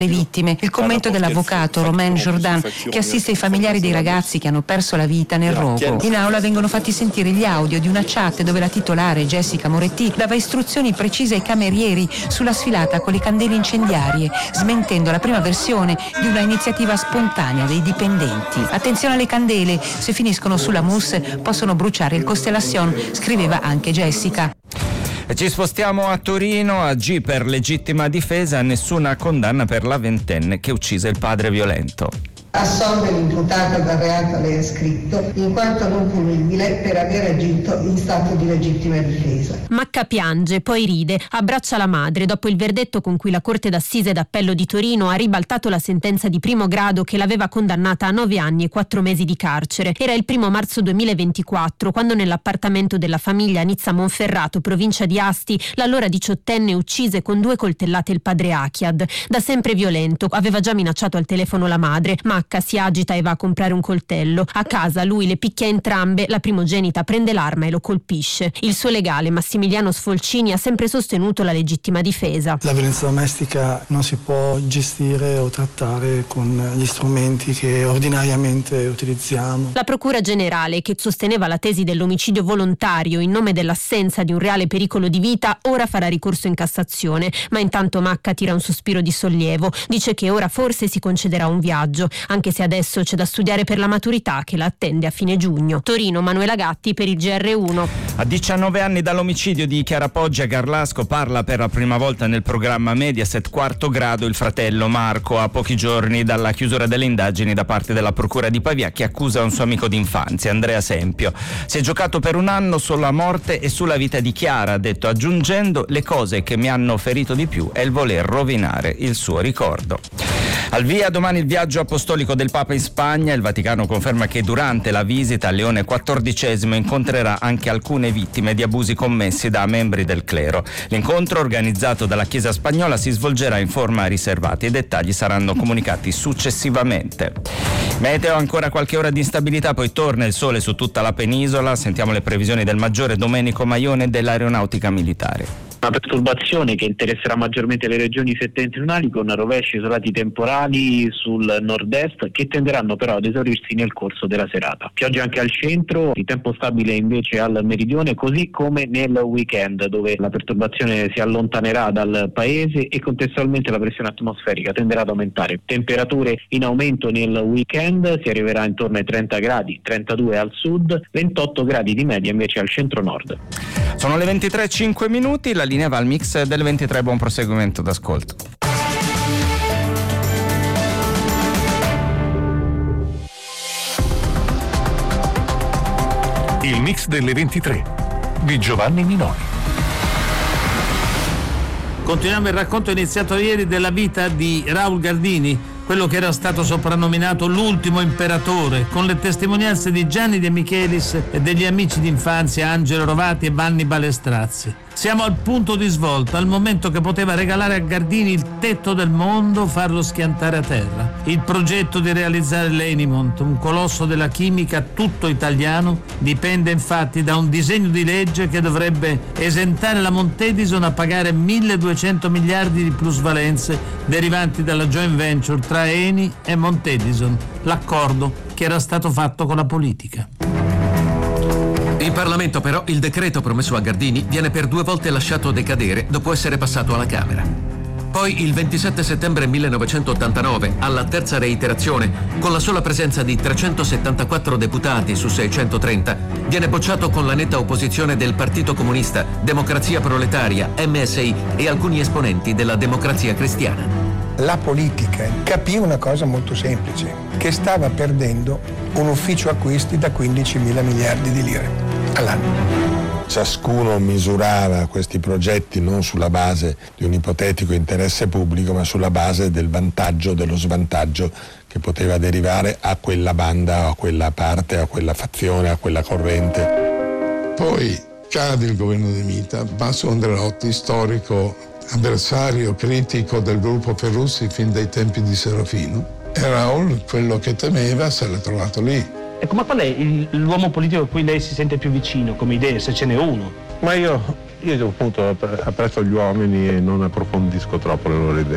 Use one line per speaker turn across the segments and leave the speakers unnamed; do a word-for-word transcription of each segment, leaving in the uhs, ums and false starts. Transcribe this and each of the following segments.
le vittime. Il commento dell'avvocato Romain Jourdan, che assiste i familiari dei ragazzi che hanno perso la vita nel rogo. In aula vengono fatti sentire gli audio di una chat dove la titolare, Jessica Moretti, dava istruzioni precise ai camerieri sulla sfilata con le candele incendiarie, smentendo la prima versione di una iniziativa spontanea dei dipendenti. Attenzione alle candele, se finiscono sulla mousse possono bruciare il Constellation, scriveva anche Jessica.
Ci spostiamo a Torino, a G per legittima difesa, nessuna condanna per la ventenne che uccise il padre violento.
Assolve l'imputata dal reato a lei ascritto, in quanto non punibile per aver agito in stato di legittima difesa.
Macca piange, poi ride, abbraccia la madre dopo il verdetto con cui la Corte d'Assise d'Appello di Torino ha ribaltato la sentenza di primo grado che l'aveva condannata a nove anni e quattro mesi di carcere. Era il primo marzo duemilaventiquattro, quando nell'appartamento della famiglia a Nizza Monferrato, provincia di Asti, l'allora diciottenne uccise con due coltellate il padre Achiad. Da sempre violento, aveva già minacciato al telefono la madre, ma si agita e va a comprare un coltello. A casa lui le picchia entrambe, la primogenita prende l'arma e lo colpisce. Il suo legale, Massimiliano Sfolcini, ha sempre sostenuto la legittima difesa.
La violenza domestica non si può gestire o trattare con gli strumenti che ordinariamente utilizziamo.
La Procura Generale, che sosteneva la tesi dell'omicidio volontario in nome dell'assenza di un reale pericolo di vita, ora farà ricorso in Cassazione, ma intanto Macca tira un sospiro di sollievo. Dice che ora forse si concederà un viaggio, anche se adesso c'è da studiare per la maturità che la attende a fine giugno. Torino, Manuela Gatti per il G R uno.
A diciannove anni dall'omicidio di Chiara Poggi a Garlasco parla per la prima volta nel programma Mediaset Quarto Grado il fratello Marco, a pochi giorni dalla chiusura delle indagini da parte della Procura di Pavia, che accusa un suo amico d'infanzia, Andrea Sempio. Si è giocato per un anno sulla morte e sulla vita di Chiara, ha detto, aggiungendo: le cose che mi hanno ferito di più è il voler rovinare il suo ricordo. Al via domani il viaggio apostolico del Papa in Spagna. Il Vaticano conferma che durante la visita Leone quattordicesimo incontrerà anche alcune vittime di abusi commessi da membri del clero. L'incontro, organizzato dalla Chiesa spagnola, si svolgerà in forma riservata. I dettagli saranno comunicati successivamente. Meteo, ancora qualche ora di instabilità, poi torna il sole su tutta la penisola. Sentiamo le previsioni del maggiore Domenico Maione dell'Aeronautica Militare.
Una perturbazione che interesserà maggiormente le regioni settentrionali, con rovesci isolati temporali sul nord-est che tenderanno però ad esaurirsi nel corso della serata. Pioggia anche al centro, di tempo stabile invece al meridione, così come nel weekend, dove la perturbazione si allontanerà dal paese e contestualmente la pressione atmosferica tenderà ad aumentare. Temperature in aumento nel weekend, si arriverà intorno ai trenta gradi, trentadue al sud, ventotto gradi di media invece al centro-nord.
Sono le ventitré e cinque minuti, la linea va al mix del ventitré, buon proseguimento d'ascolto.
Il mix delle ventitré di Giovanni Minoni.
Continuiamo il racconto iniziato ieri della vita di Raul Gardini, quello che era stato soprannominato l'ultimo imperatore, con le testimonianze di Gianni De Michelis e degli amici d'infanzia Angelo Rovati e Vanni Balestrazzi. Siamo al punto di svolta, al momento che poteva regalare a Gardini il tetto del mondo, farlo schiantare a terra. Il progetto di realizzare l'Enimont, un colosso della chimica tutto italiano, dipende infatti da un disegno di legge che dovrebbe esentare la Montedison a pagare milleduecento miliardi di plusvalenze derivanti dalla joint venture tra Eni e Montedison, l'accordo che era stato fatto con la politica.
In Parlamento però il decreto promesso a Gardini viene per due volte lasciato decadere dopo essere passato alla Camera. Poi il ventisette settembre millenovecentottantanove, alla terza reiterazione, con la sola presenza di trecentosettantaquattro deputati su seicentotrenta, viene bocciato con la netta opposizione del Partito Comunista, Democrazia Proletaria, M S I e alcuni esponenti della Democrazia Cristiana.
La politica capì una cosa molto semplice, che stava perdendo un ufficio acquisti da quindicimila miliardi di lire all'anno.
Ciascuno misurava questi progetti non sulla base di un ipotetico interesse pubblico, ma sulla base del vantaggio, dello svantaggio che poteva derivare a quella banda, a quella parte, a quella fazione, a quella corrente.
Poi cade il governo De Mita, Basso Andreotti, storico avversario critico del gruppo Perussi fin dai tempi di Serafino, e Raul, quello che temeva, se l'è trovato lì.
Ecco, ma qual è il, l'uomo politico a cui lei si sente più vicino come idee, se ce n'è uno?
Ma io, io appunto apprezzo gli uomini e non approfondisco troppo le loro idee.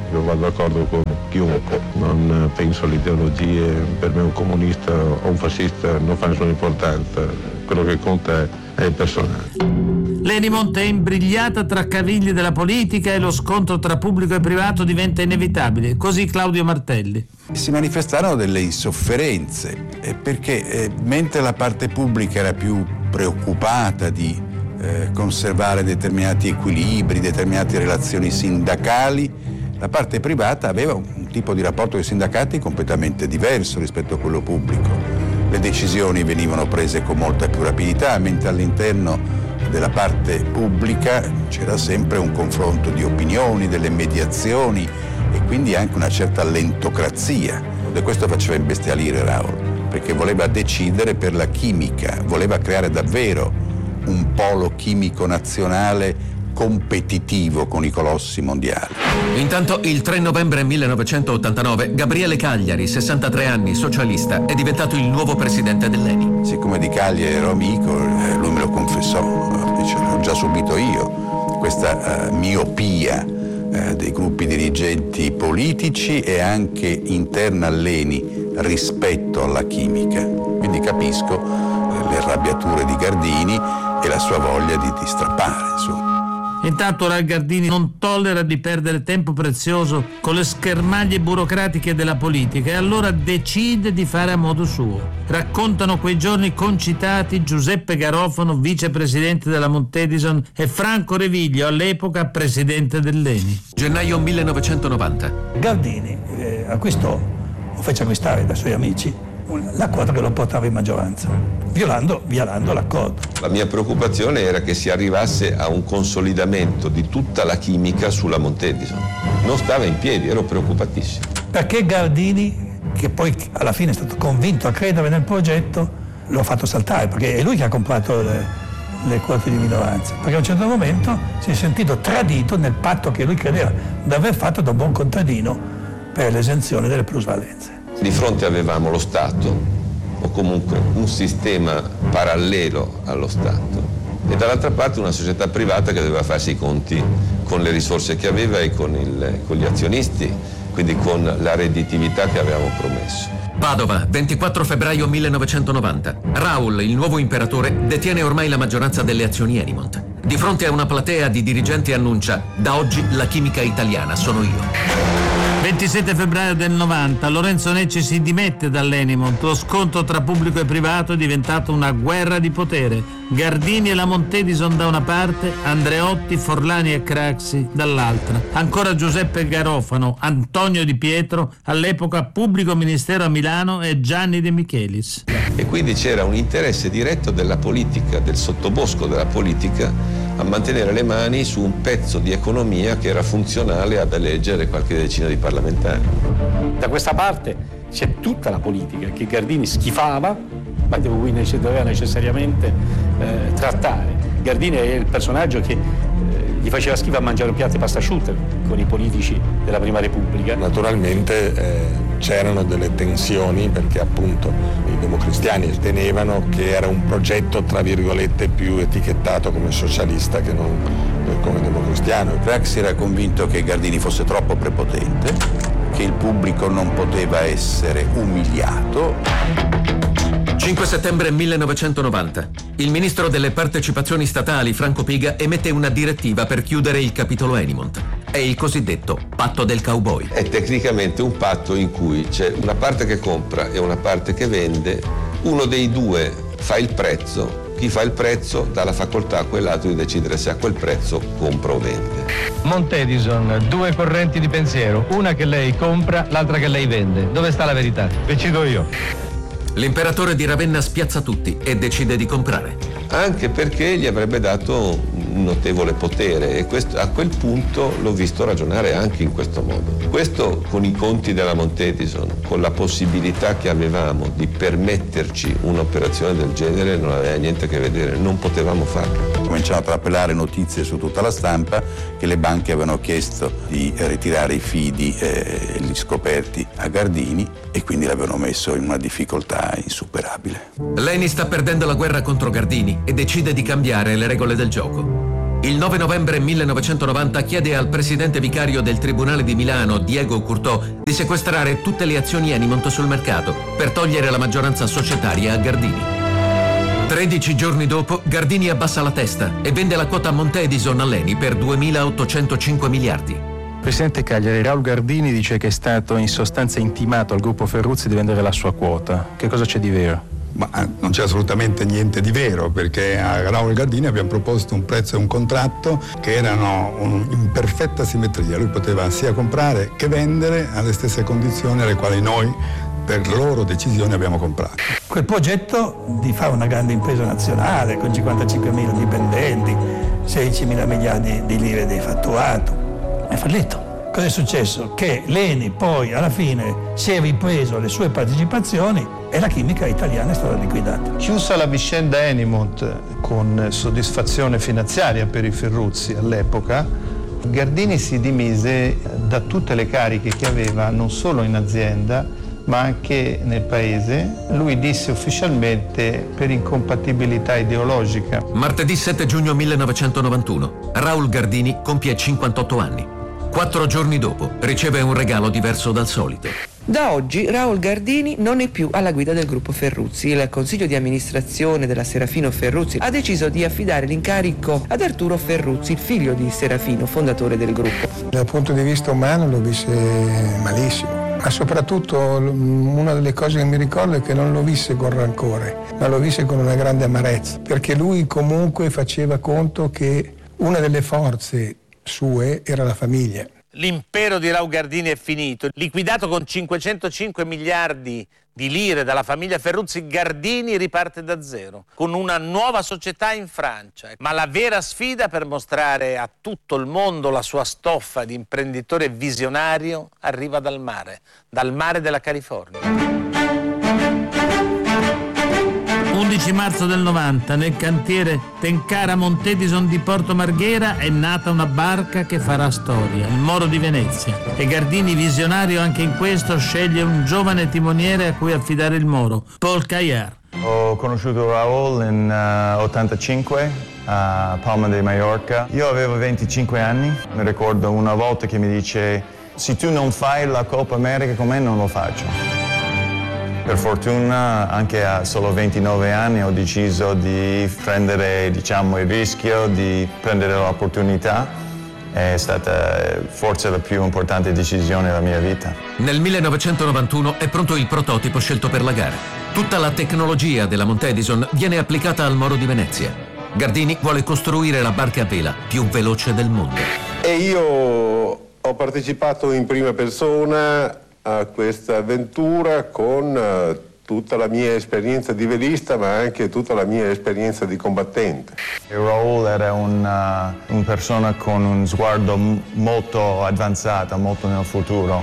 io vado d'accordo con chiunque, non penso alle ideologie, per me un comunista o un fascista non fa nessuna importanza, quello che conta è, è il personale.
L'Enimont è imbrigliata tra cavigli della politica e lo scontro tra pubblico e privato diventa inevitabile, così Claudio Martelli.
Si manifestarono delle insofferenze, perché eh, mentre la parte pubblica era più preoccupata di eh, conservare determinati equilibri, determinate relazioni sindacali, la parte privata aveva un, un tipo di rapporto con i sindacati completamente diverso rispetto a quello pubblico. Le decisioni venivano prese con molta più rapidità, mentre all'interno della parte pubblica c'era sempre un confronto di opinioni, delle mediazioni e quindi anche una certa lentocrazia. E questo faceva imbestialire Raoul, perché voleva decidere per la chimica, voleva creare davvero un polo chimico nazionale competitivo con i colossi mondiali.
Intanto il tre novembre millenovecentottantanove Gabriele Cagliari, sessantatré anni, socialista, è diventato il nuovo presidente dell'Eni.
Siccome Di Cagliari ero amico, lui me lo confessò, dice, l'ho già subito io, questa uh, miopia uh, dei gruppi dirigenti politici e anche interna all'Eni rispetto alla chimica. Quindi capisco uh, le arrabbiature di Gardini e la sua voglia di, di strappare, insomma.
Intanto la Gardini non tollera di perdere tempo prezioso con le schermaglie burocratiche della politica e allora decide di fare a modo suo. Raccontano quei giorni concitati Giuseppe Garofano, vicepresidente della Montedison, e Franco Reviglio, all'epoca presidente dell'Eni.
Gennaio millenovecentonovanta.
Gardini eh, acquistò, o fece acquistare dai suoi amici, l'accordo che lo portava in maggioranza, violando, violando l'accordo.
La mia preoccupazione era che si arrivasse a un consolidamento di tutta la chimica sulla Montedison. Non stava in piedi, ero preoccupatissimo.
Perché Gardini, che poi alla fine è stato convinto a credere nel progetto, lo ha fatto saltare, perché è lui che ha comprato le, le quote di minoranza, perché a un certo momento si è sentito tradito nel patto che lui credeva di aver fatto da buon contadino per l'esenzione delle plusvalenze.
Di fronte avevamo lo Stato, o comunque un sistema parallelo allo Stato, e dall'altra parte una società privata che doveva farsi i conti con le risorse che aveva e con, il, con gli azionisti, quindi con la redditività che avevamo promesso.
Padova, ventiquattro febbraio millenovecentonovanta. Raoul, il nuovo imperatore, detiene ormai la maggioranza delle azioni Enimont. Di fronte a una platea di dirigenti annuncia: da oggi la chimica italiana sono io.
ventisette febbraio del novanta, Lorenzo Necci si dimette dall'Enimont. Lo scontro tra pubblico e privato è diventato una guerra di potere. Gardini e la Montedison da una parte, Andreotti, Forlani e Craxi dall'altra. Ancora Giuseppe Garofano, Antonio Di Pietro, all'epoca pubblico ministero a Milano, e Gianni De Michelis.
E quindi c'era un interesse diretto della politica, del sottobosco della politica, a mantenere le mani su un pezzo di economia che era funzionale ad eleggere qualche decina di parlamentari.
Da questa parte c'è tutta la politica che Gardini schifava, ma doveva necessariamente eh, trattare. Gardini è il personaggio che eh, gli faceva schifo a mangiare un piatto di pasta asciutta con i politici della Prima Repubblica.
Naturalmente eh, c'erano delle tensioni perché appunto i democristiani ritenevano che era un progetto tra virgolette più etichettato come socialista che non come democristiano.
Craxi era convinto che Gardini fosse troppo prepotente, che il pubblico non poteva essere umiliato.
cinque settembre millenovecentonovanta. Il ministro delle partecipazioni statali, Franco Piga, emette una direttiva per chiudere il capitolo Enimont. È il cosiddetto patto del cowboy.
È tecnicamente un patto in cui c'è una parte che compra e una parte che vende. Uno dei due fa il prezzo. Chi fa il prezzo dà la facoltà a quell'altro di decidere se a quel prezzo compra o vende.
Montedison, due correnti di pensiero, una che lei compra, l'altra che lei vende. Dove sta la verità? Decido io.
L'imperatore di Ravenna spiazza tutti e decide di comprare.
Anche perché gli avrebbe dato un notevole potere e questo, a quel punto l'ho visto ragionare anche in questo modo. Questo con i conti della Montedison, con la possibilità che avevamo di permetterci un'operazione del genere, non aveva niente a che vedere, non potevamo farlo.
Cominciano a trapelare notizie su tutta la stampa che le banche avevano chiesto di ritirare i fidi e eh, gli scoperti a Gardini e quindi l'avevano messo in una difficoltà insuperabile.
L'Eni sta perdendo la guerra contro Gardini e decide di cambiare le regole del gioco. Il nove novembre millenovecentonovanta chiede al presidente vicario del Tribunale di Milano, Diego Curtò, di sequestrare tutte le azioni Enimont sul mercato per togliere la maggioranza societaria a Gardini. tredici giorni dopo, Gardini abbassa la testa e vende la quota Monte Edison all'Eni per duemilaottocentocinque miliardi.
Il presidente Cagliari, Raul Gardini, dice che è stato in sostanza intimato al gruppo Ferruzzi di vendere la sua quota. Che cosa c'è di vero?
Ma non c'è assolutamente niente di vero, perché a Raul Gardini abbiamo proposto un prezzo e un contratto che erano un, in perfetta simmetria. Lui poteva sia comprare che vendere alle stesse condizioni alle quali noi, per loro decisione, abbiamo comprato.
Quel progetto di fare una grande impresa nazionale con cinquantacinquemila dipendenti, sedicimila miliardi di lire di fatturato, è fallito. Cosa è successo? Che l'Eni poi alla fine si è ripreso le sue partecipazioni e la chimica italiana è stata liquidata.
Chiusa la vicenda Enimont con soddisfazione finanziaria per i Ferruzzi all'epoca, Gardini si dimise da tutte le cariche che aveva non solo in azienda ma anche nel paese. Lui disse ufficialmente per incompatibilità ideologica.
Martedì sette giugno millenovecentonovantuno, Raul Gardini compie cinquantotto anni. Quattro giorni dopo riceve un regalo diverso dal solito.
Da oggi Raul Gardini non è più alla guida del gruppo Ferruzzi. Il consiglio di amministrazione della Serafino Ferruzzi ha deciso di affidare l'incarico ad Arturo Ferruzzi, il figlio di Serafino, fondatore del gruppo.
Dal punto di vista umano lo visse malissimo, ma soprattutto una delle cose che mi ricordo è che non lo visse con rancore, ma lo visse con una grande amarezza, perché lui comunque faceva conto che una delle forze sue era la famiglia.
L'impero di Raul Gardini è finito. Liquidato con cinquecentocinque miliardi di lire dalla famiglia Ferruzzi, Gardini riparte da zero, con una nuova società in Francia. Ma la vera sfida per mostrare a tutto il mondo la sua stoffa di imprenditore visionario arriva dal mare, dal mare della California. undici marzo del novanta, nel cantiere Tenkara Monte Edison di Porto Marghera è nata una barca che farà storia, il Moro di Venezia. E Gardini, visionario anche in questo, sceglie un giovane timoniere a cui affidare il Moro, Paul Caillard.
Ho conosciuto Raul in uh, ottantacinque a Palma de Mallorca. Io avevo venticinque anni, mi ricordo una volta che mi dice: se tu non fai la Coppa America con me non lo faccio. Per fortuna anche a solo ventinove anni ho deciso di prendere, diciamo, il rischio, di prendere l'opportunità. È stata forse la più importante decisione della mia vita.
Nel millenovecentonovantuno è pronto il prototipo scelto per la gara. Tutta la tecnologia della Monte Edison viene applicata al Moro di Venezia. Gardini vuole costruire la barca a vela più veloce del mondo.
E io ho partecipato in prima persona a questa avventura con uh, tutta la mia esperienza di velista, ma anche tutta la mia esperienza di combattente.
Raul era una uh, un persona con un sguardo m- molto avanzato, molto nel futuro.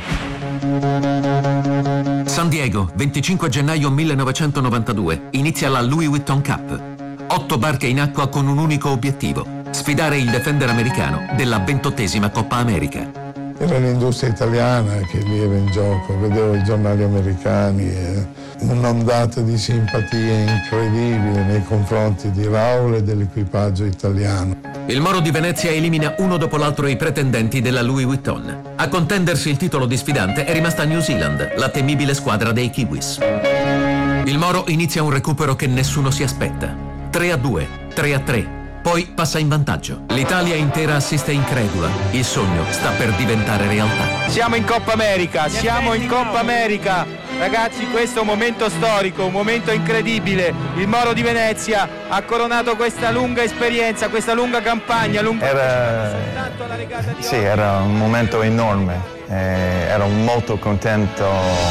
San Diego, venticinque gennaio millenovecentonovantadue, inizia la Louis Vuitton Cup. Otto barche in acqua con un unico obiettivo: sfidare il defender americano della ventottesima Coppa America.
Era l'industria italiana che lì era in gioco, vedevo i giornali americani e un'ondata di simpatia incredibile nei confronti di Raul e dell'equipaggio italiano.
Il Moro di Venezia elimina uno dopo l'altro i pretendenti della Louis Vuitton. A contendersi il titolo di sfidante è rimasta New Zealand, la temibile squadra dei Kiwis. Il Moro inizia un recupero che nessuno si aspetta. tre a due, tre a tre. Poi passa in vantaggio. L'Italia intera assiste incredula. Il sogno sta per diventare realtà.
Siamo in Coppa America, siamo in Coppa America. Ragazzi, questo è un momento storico, un momento incredibile. Il Moro di Venezia ha coronato questa lunga esperienza, questa lunga campagna. Lunga...
Era... Sì, era un momento enorme. Eh, ero molto contento.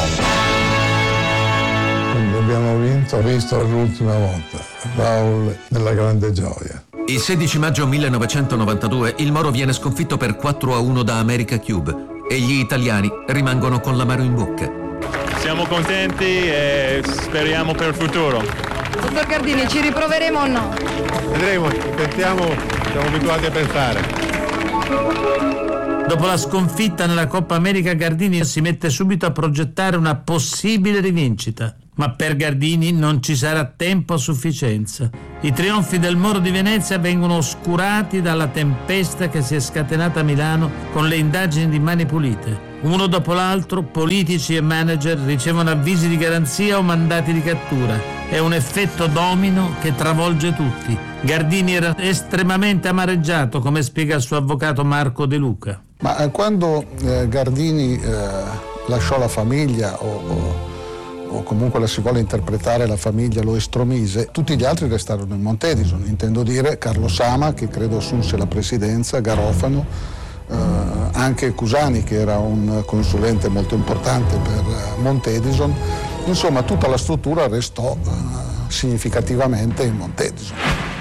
Quando abbiamo vinto, ho visto l'ultima volta Raul nella grande gioia.
Il sedici maggio millenovecentonovantadue il Moro viene sconfitto per quattro a uno da America Cube e gli italiani rimangono con l'amaro in bocca.
Siamo contenti e speriamo per il futuro.
Dottor Gardini, ci riproveremo o no?
Vedremo, pensiamo, siamo abituati a pensare.
Dopo la sconfitta nella Coppa America, Gardini si mette subito a progettare una possibile rivincita. Ma per Gardini non ci sarà tempo a sufficienza. I trionfi del Moro di Venezia vengono oscurati dalla tempesta che si è scatenata a Milano con le indagini di Mani Pulite. Uno dopo l'altro, politici e manager ricevono avvisi di garanzia o mandati di cattura. È un effetto domino che travolge tutti. Gardini era estremamente amareggiato, come spiega il suo avvocato Marco De Luca.
Ma eh, quando eh, Gardini eh, lasciò la famiglia o, o, o comunque la si vuole interpretare la famiglia lo estromise, tutti gli altri restarono in Montedison, intendo dire Carlo Sama, che credo assunse la presidenza, Garofano, eh, anche Cusani, che era un consulente molto importante per eh, Montedison. Insomma, tutta la struttura restò eh, significativamente in Montedison.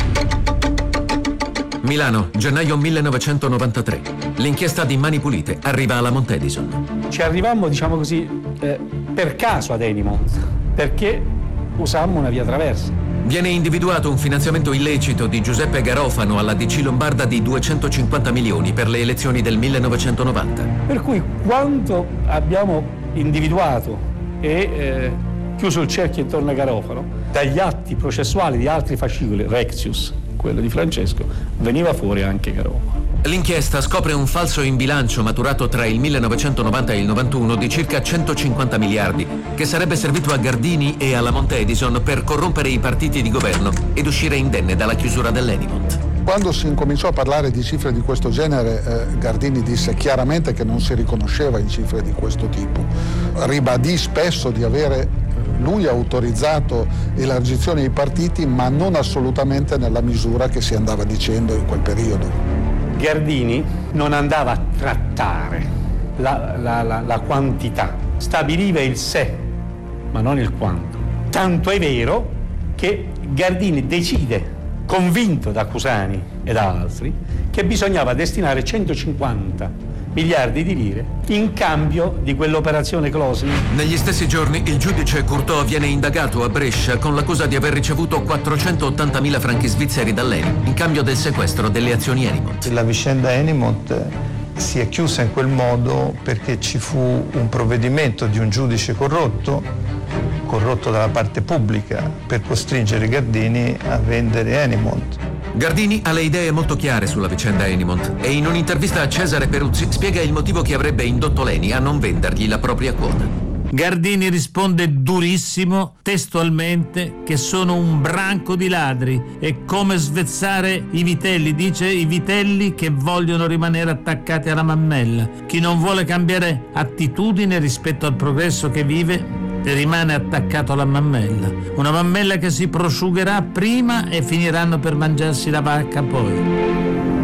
Milano, gennaio millenovecentonovantatré. L'inchiesta di Mani Pulite arriva alla Montedison.
Ci arrivammo, diciamo così, eh, per caso ad Enimont, perché usammo una via traversa.
Viene individuato un finanziamento illecito di Giuseppe Garofano alla D C Lombarda di duecentocinquanta milioni per le elezioni del millenovecentonovanta.
Per cui quando abbiamo individuato e eh, chiuso il cerchio intorno a Garofano, dagli atti processuali di altri fascicoli, Rexius, quello di Francesco, veniva fuori anche Garofano.
L'inchiesta scopre un falso in bilancio maturato tra il millenovecentonovanta e il novantuno di circa centocinquanta miliardi, che sarebbe servito a Gardini e alla Montedison per corrompere i partiti di governo ed uscire indenne dalla chiusura dell'Enimont.
Quando si incominciò a parlare di cifre di questo genere, eh, Gardini disse chiaramente che non si riconosceva in cifre di questo tipo. Ribadì spesso di avere lui autorizzato elargizioni ai partiti, ma non assolutamente nella misura che si andava dicendo in quel periodo.
Gardini non andava a trattare la, la, la, la quantità, stabiliva il se, ma non il quanto. Tanto è vero che Gardini decide, convinto da Cusani e da altri, che bisognava destinare centocinquanta miliardi di lire in cambio di quell'operazione closing.
Negli stessi giorni il giudice Courtot viene indagato a Brescia con l'accusa di aver ricevuto quattrocentottantamila franchi svizzeri dall'Eni in cambio del sequestro delle azioni Enimont.
La vicenda Enimont si è chiusa in quel modo perché ci fu un provvedimento di un giudice corrotto, corrotto dalla parte pubblica, per costringere Gardini a vendere Enimont.
Gardini ha le idee molto chiare sulla vicenda Enimont e in un'intervista a Cesare Peruzzi spiega il motivo che avrebbe indotto l'Eni a non vendergli la propria quota.
Gardini risponde durissimo, testualmente, che sono un branco di ladri. È come svezzare i vitelli, dice, i vitelli che vogliono rimanere attaccati alla mammella. Chi non vuole cambiare attitudine rispetto al progresso che vive rimane attaccato alla mammella. Una mammella che si prosciugherà prima e finiranno per mangiarsi la vacca poi.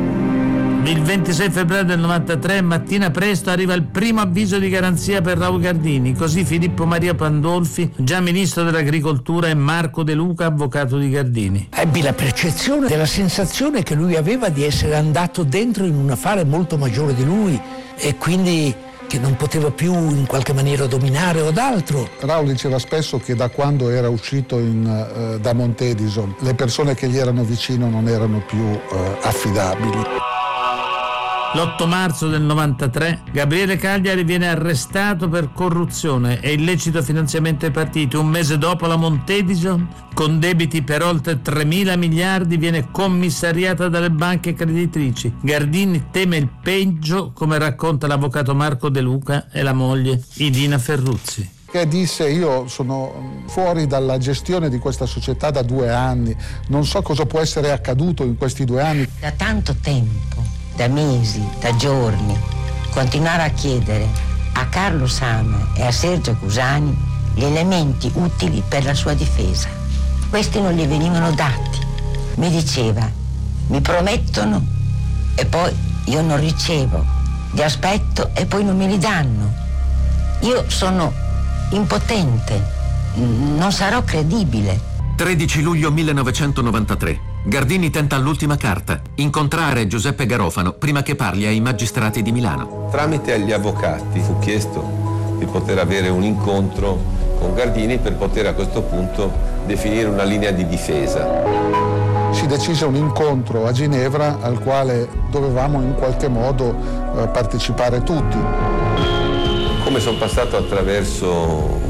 Il ventisei febbraio del novantatré, mattina presto, arriva il primo avviso di garanzia per Raul Gardini. Così Filippo Maria Pandolfi, già ministro dell'agricoltura, e Marco De Luca, avvocato di Gardini.
Ebbi la percezione della sensazione che lui aveva di essere andato dentro in un affare molto maggiore di lui e quindi che non poteva più in qualche maniera dominare o d'altro.
Raul diceva spesso che da quando era uscito in, uh, da Montedison le persone che gli erano vicino non erano più uh, affidabili.
L'otto marzo del novantatré Gabriele Cagliari viene arrestato per corruzione e illecito finanziamento ai partiti. Un mese dopo la Montedison, con debiti per oltre tremila miliardi, viene commissariata dalle banche creditrici. Gardini teme il peggio, come racconta l'avvocato Marco De Luca e la moglie Idina Ferruzzi.
Che disse: io sono fuori dalla gestione di questa società da due anni, non so cosa può essere accaduto in questi due anni.
Da tanto tempo, da mesi, da giorni, continuare a chiedere a Carlo Sama e a Sergio Cusani gli elementi utili per la sua difesa. Questi non gli venivano dati. Mi diceva: mi promettono e poi io non ricevo, li aspetto e poi non me li danno. Io sono impotente, non sarò credibile.
tredici luglio millenovecentonovantatré. Gardini tenta l'ultima carta, incontrare Giuseppe Garofano prima che parli ai magistrati di Milano.
Tramite agli avvocati fu chiesto di poter avere un incontro con Gardini per poter a questo punto definire una linea di difesa.
Si decise un incontro a Ginevra al quale dovevamo in qualche modo eh, partecipare tutti.
Come sono passato attraverso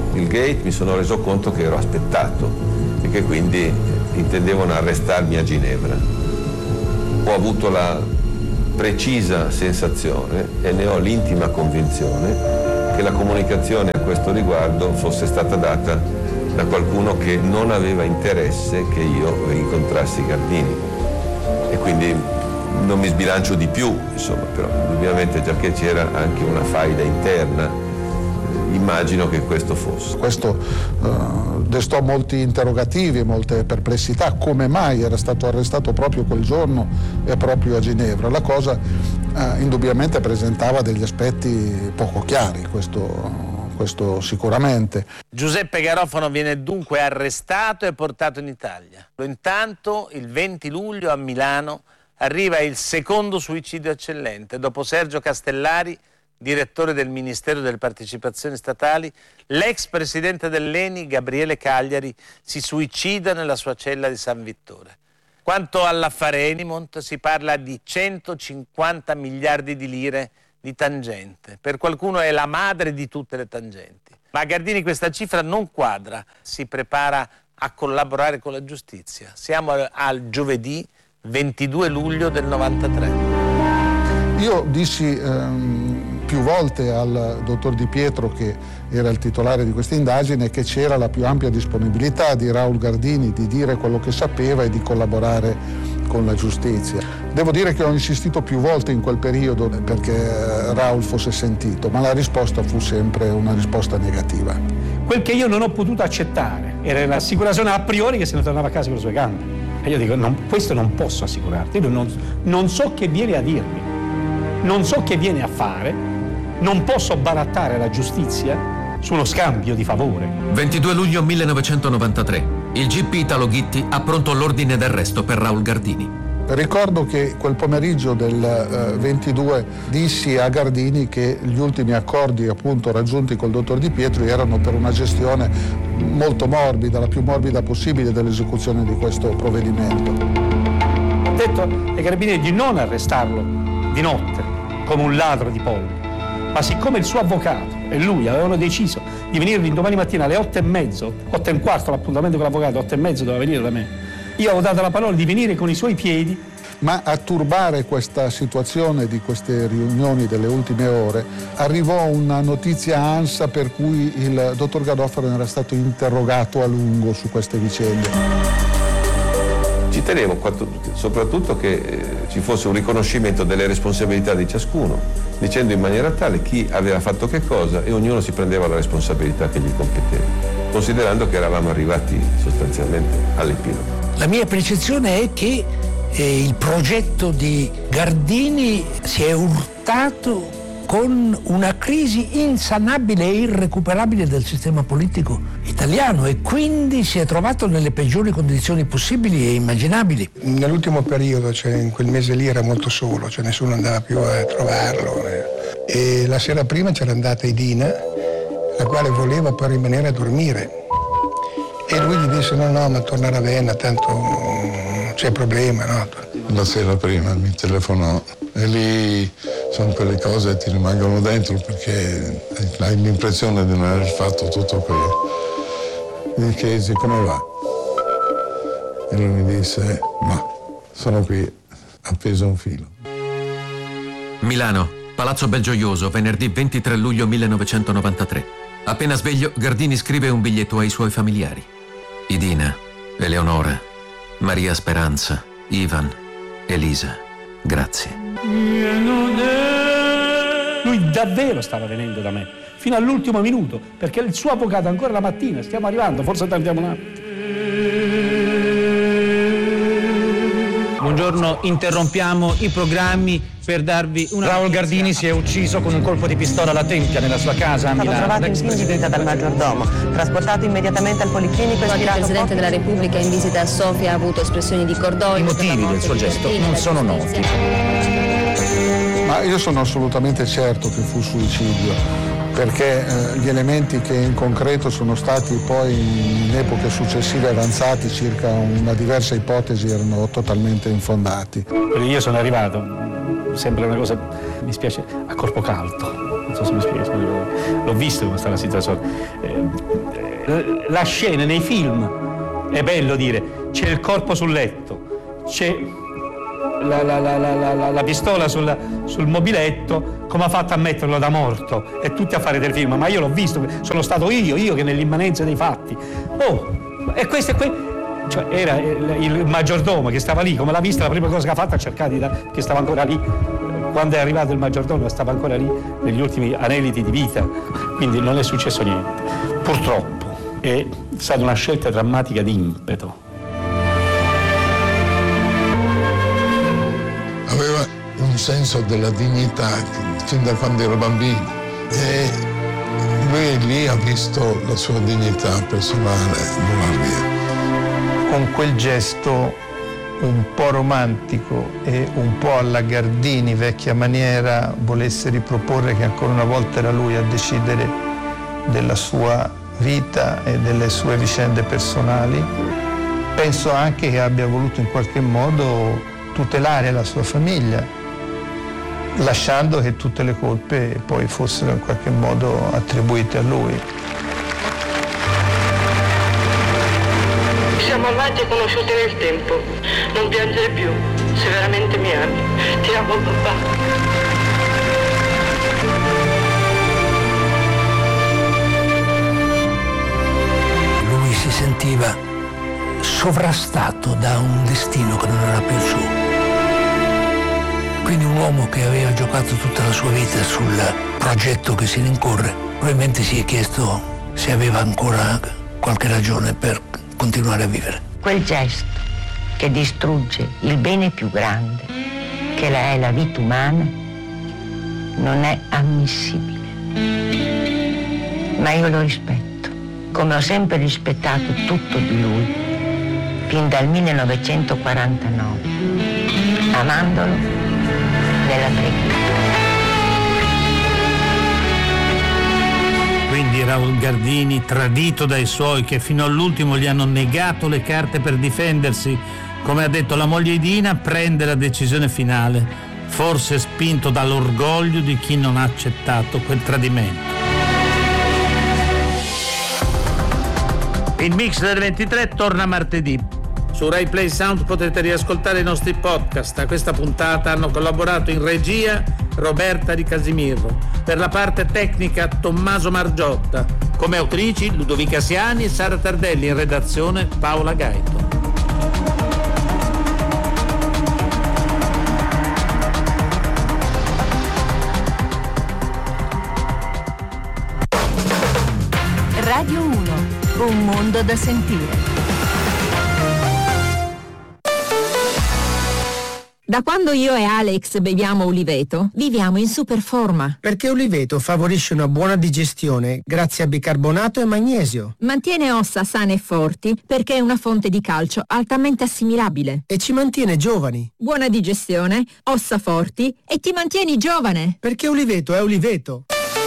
il gate mi sono reso conto che ero aspettato e che quindi intendevano arrestarmi a Ginevra. Ho avuto la precisa sensazione e ne ho l'intima convinzione che la comunicazione a questo riguardo fosse stata data da qualcuno che non aveva interesse che io incontrassi Gardini. E quindi non mi sbilancio di più, insomma, però indubbiamente già che c'era anche una faida interna, immagino che questo fosse.
Questo uh, destò molti interrogativi e molte perplessità, come mai era stato arrestato proprio quel giorno e proprio a Ginevra. La cosa uh, indubbiamente presentava degli aspetti poco chiari, questo, questo sicuramente.
Giuseppe Garofano viene dunque arrestato e portato in Italia. Intanto il venti luglio a Milano arriva il secondo suicidio eccellente. Dopo Sergio Castellari, direttore del Ministero delle Partecipazioni Statali, l'ex presidente dell'E N I, Gabriele Cagliari, si suicida nella sua cella di San Vittore. Quanto all'affare Enimont, si parla di centocinquanta miliardi di lire di tangente. Per qualcuno è la madre di tutte le tangenti. Ma a Gardini questa cifra non quadra. Si prepara a collaborare con la giustizia. Siamo al giovedì ventidue luglio del novantatré.
Io dissi ehm, più volte al dottor Di Pietro, che era il titolare di questa indagine, che c'era la più ampia disponibilità di Raul Gardini di dire quello che sapeva e di collaborare con la giustizia. Devo dire che ho insistito più volte in quel periodo perché Raul fosse sentito, ma la risposta fu sempre una risposta negativa.
Quel che io non ho potuto accettare era l'assicurazione a priori che se ne tornava a casa con le sue gambe. E io dico, no, questo non posso assicurarti, io non, non so che viene a dirmi, non so che viene a fare, non posso barattare la giustizia su uno scambio di favore.
ventidue luglio millenovecentonovantatré. Il G P Italo Ghitti ha pronto l'ordine d'arresto per Raul Gardini.
Ricordo che quel pomeriggio del eh, ventidue dissi a Gardini che gli ultimi accordi appunto raggiunti col dottor Di Pietro erano per una gestione molto morbida, la più morbida possibile dell'esecuzione di questo provvedimento.
Ho detto ai carabinieri di non arrestarlo di notte come un ladro di polli, ma siccome il suo avvocato e lui avevano deciso di venire l'indomani mattina alle otto e mezzo, otto e un quarto l'appuntamento con l'avvocato, otto e mezzo doveva venire da me. Io avevo dato la parola di venire con i suoi piedi.
Ma a turbare questa situazione di queste riunioni delle ultime ore arrivò una notizia ANSA per cui il dottor Garofano era stato interrogato a lungo su queste vicende.
Ci tenevo soprattutto che eh, ci fosse un riconoscimento delle responsabilità di ciascuno, dicendo in maniera tale chi aveva fatto che cosa e ognuno si prendeva la responsabilità che gli competeva, considerando che eravamo arrivati sostanzialmente all'epilogo.
La mia percezione è che eh, il progetto di Gardini si è urtato con una crisi insanabile e irrecuperabile del sistema politico italiano e quindi si è trovato nelle peggiori condizioni possibili e immaginabili.
Nell'ultimo periodo, cioè in quel mese lì, era molto solo, cioè nessuno andava più a trovarlo. E la sera prima c'era andata Idina, la quale voleva poi rimanere a dormire. E lui gli disse no, no, ma torna a Ravenna, tanto non c'è problema, no?
La sera prima mi telefonò e lì sono quelle cose che ti rimangono dentro perché hai l'impressione di non aver fatto tutto quello. Mi chiesi come va e lui mi disse ma sono qui appeso a un filo.
Milano, Palazzo Belgioioso, venerdì ventitré luglio millenovecentonovantatré. Appena sveglio, Gardini scrive un biglietto ai suoi familiari. Idina, Eleonora, Maria Speranza, Ivan, Elisa, grazie.
Lui davvero stava venendo da me, fino all'ultimo minuto, perché il suo avvocato ancora la mattina, stiamo arrivando, forse andiamo un attimo.
Buongiorno, interrompiamo i programmi per darvi una...
Raul Gardini si è ucciso con un colpo di pistola alla tempia nella sua casa a Milano.
È stato trovato in fin di vita dal maggiordomo, trasportato immediatamente al policlinico e
il
spirato.
Il Presidente della Repubblica in visita a Sofia ha avuto espressioni di cordoglio.
I motivi del suo gesto non sono noti.
Ma io sono assolutamente certo che fu suicidio, perché eh, gli elementi che in concreto sono stati poi in epoche successive avanzati circa una diversa ipotesi erano totalmente infondati.
Io sono arrivato, sembra una cosa, mi spiace, a corpo caldo. non so se mi spiego, l'ho visto come sta la situazione. Eh, la scena nei film è bello dire, c'è il corpo sul letto, c'è la, la, la, la, la, la pistola sul, sul mobiletto, come ha fatto a metterlo da morto, e tutti a fare del film, ma io l'ho visto, sono stato io, io che nell'immanenza dei fatti. Oh, e questo è que- cioè era il, il maggiordomo che stava lì, come l'ha vista, la prima cosa che ha fatto è cercare di da- che stava ancora lì. Quando è arrivato il maggiordomo stava ancora lì negli ultimi aneliti di vita, quindi non è successo niente. Purtroppo è stata una scelta drammatica di impeto.
Aveva un senso della dignità fin da quando era bambino e lui lì ha visto la sua dignità personale volar via.
Con quel gesto un po' romantico e un po' alla Gardini, vecchia maniera, volesse riproporre che ancora una volta era lui a decidere della sua vita e delle sue vicende personali. Penso anche che abbia voluto in qualche modo tutelare la sua famiglia, lasciando che tutte le colpe poi fossero in qualche modo attribuite a lui.
Siamo amati e conosciuti nel tempo. Non piangere più, se veramente mi ami. Ti amo, papà.
Lui si sentiva sovrastato da un destino che non era più il suo. Quindi un uomo che aveva giocato tutta la sua vita sul progetto che si rincorre, probabilmente si è chiesto se aveva ancora qualche ragione per continuare a vivere.
Quel gesto che distrugge il bene più grande, che è la vita umana, non è ammissibile. Ma io lo rispetto, come ho sempre rispettato tutto di lui, fin dal millenovecentoquarantanove, amandolo nella preghiera.
Quindi Raul Gardini, tradito dai suoi che fino all'ultimo gli hanno negato le carte per difendersi, come ha detto la moglie Idina, prende la decisione finale, forse spinto dall'orgoglio di chi non ha accettato quel tradimento. Il Mix del ventitré torna martedì. Su Rai Play Sound potete riascoltare i nostri podcast. A questa puntata hanno collaborato in regia Roberta Di Casimiro, per la parte tecnica Tommaso Margiotta, come autrici Ludovica Siani e Sara Tardelli, in redazione Paola Gaito.
Radio uno, un mondo da sentire.
Da quando io e Alex beviamo Uliveto, viviamo in super forma.
Perché Uliveto favorisce una buona digestione grazie a bicarbonato e magnesio.
Mantiene ossa sane e forti perché è una fonte di calcio altamente assimilabile.
E ci mantiene giovani.
Buona digestione, ossa forti e ti mantieni giovane.
Perché Uliveto è Uliveto.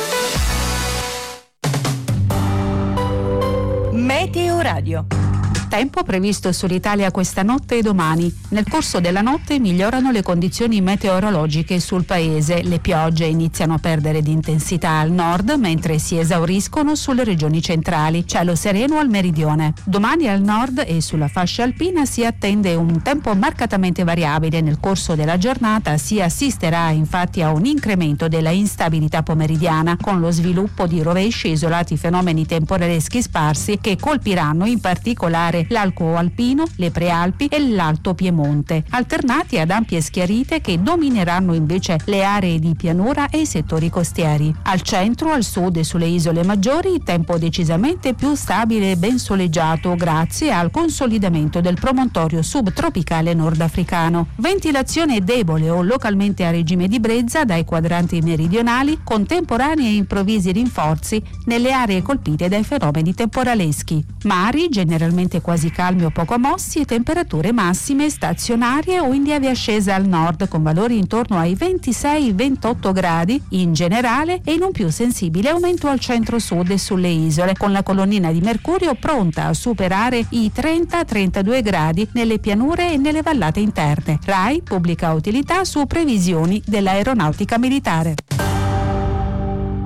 Meteo Radio.
Tempo previsto sull'Italia questa notte e domani. Nel corso della notte migliorano le condizioni meteorologiche sul paese. Le piogge iniziano a perdere di intensità al nord, mentre si esauriscono sulle regioni centrali. Cielo sereno al meridione. Domani al nord e sulla fascia alpina si attende un tempo marcatamente variabile. Nel corso della giornata si assisterà infatti a un incremento della instabilità pomeridiana, con lo sviluppo di rovesci e isolati fenomeni temporaleschi sparsi che colpiranno in particolare l'Alto Alpino, le Prealpi e l'Alto Piemonte, alternati ad ampie schiarite che domineranno invece le aree di pianura e i settori costieri. Al centro, al sud e sulle isole maggiori, tempo decisamente più stabile e ben soleggiato grazie al consolidamento del promontorio subtropicale nordafricano. Ventilazione debole o localmente a regime di brezza dai quadranti meridionali, con temporanei e improvvisi rinforzi nelle aree colpite dai fenomeni temporaleschi. Mari generalmente quasi calmi o poco mossi e temperature massime stazionarie o in lieve ascesa al nord, con valori intorno ai ventisei ventotto gradi in generale e in un più sensibile aumento al centro-sud e sulle isole, con la colonnina di mercurio pronta a superare i trenta trentadue gradi nelle pianure e nelle vallate interne. RAI pubblica utilità su previsioni dell'aeronautica militare.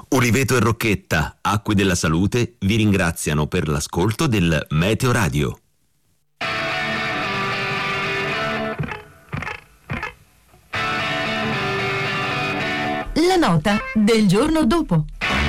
Uliveto e Rocchetta, Acque della Salute, vi ringraziano per l'ascolto del Meteo Radio.
La nota del giorno dopo.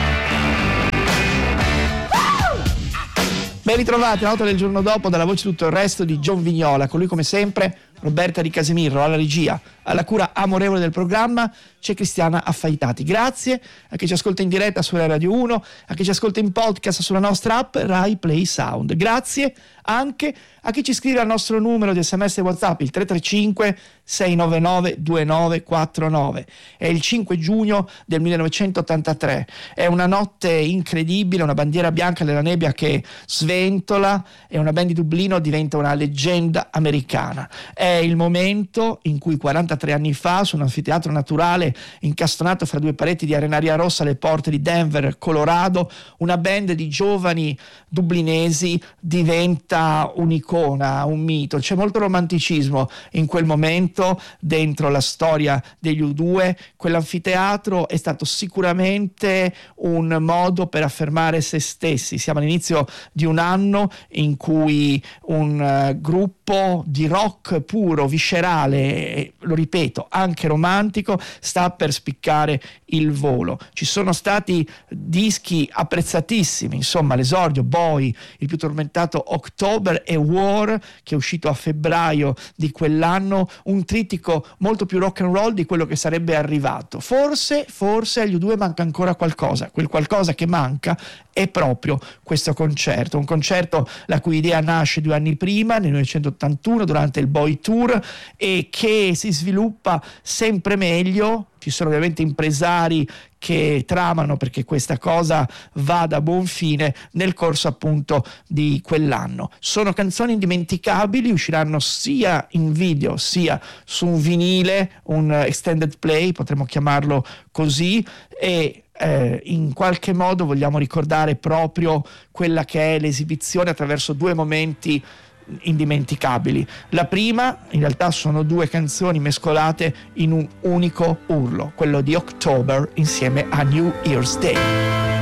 Ben ritrovati, la nota del giorno dopo, dalla voce tutto il resto di John Vignola, con lui come sempre Roberta Di Casemirro alla regia, alla cura amorevole del programma c'è Cristiana Affaitati. Grazie a chi ci ascolta in diretta sulla Radio uno, a chi ci ascolta in podcast sulla nostra app Rai Play Sound. Grazie anche a chi ci scrive al nostro numero di sms e WhatsApp, il tre tre cinque sei nove nove due nove quattro nove. È il cinque giugno del millenovecentottantatré, è una notte incredibile, una bandiera bianca nella nebbia che sventola e una band di Dublino diventa una leggenda americana. È il momento in cui quarantatré anni fa, su un anfiteatro naturale incastonato fra due pareti di arenaria rossa alle porte di Denver, Colorado, una band di giovani dublinesi diventa un'icona, un mito. C'è molto romanticismo in quel momento dentro la storia degli U due. Quell'anfiteatro è stato sicuramente un modo per affermare se stessi. Siamo all'inizio di un anno in cui un uh, gruppo di rock puro, viscerale, lo ripeto, anche romantico, sta per spiccare il volo. Ci sono stati dischi apprezzatissimi, insomma l'esordio, Boy, il più tormentato October e War, che è uscito a febbraio di quell'anno, un trittico molto più rock and roll di quello che sarebbe arrivato. Forse, forse agli U due manca ancora qualcosa, quel qualcosa che manca è proprio questo concerto, un concerto la cui idea nasce due anni prima, nel millenovecentottantuno, durante il Boy Tour, e che si sviluppa sempre meglio. Ci sono ovviamente impresari che tramano perché questa cosa vada a buon fine nel corso appunto di quell'anno. Sono canzoni indimenticabili, usciranno sia in video sia su un vinile, un extended play, potremmo chiamarlo così, e Eh, in qualche modo vogliamo ricordare proprio quella che è l'esibizione attraverso due momenti indimenticabili. La prima, in realtà, sono due canzoni mescolate in un unico urlo, quello di October insieme a New Year's Day.